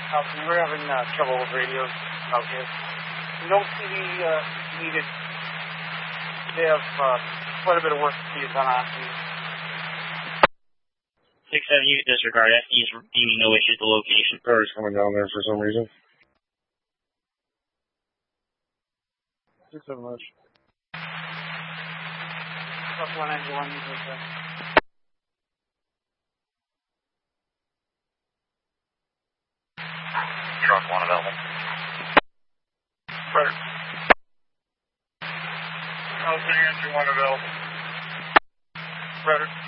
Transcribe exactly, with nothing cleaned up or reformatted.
Alton, we're having uh, trouble with radios out here. No T V uh, needed. They have uh, quite a bit of work to be done on it. six seven, you disregard it. He's deeming no issue at the location. Car's coming down there for some reason. six seven much. Plus one ninety-one, you can say. Truck one available. Right. Housing engine one available. Right.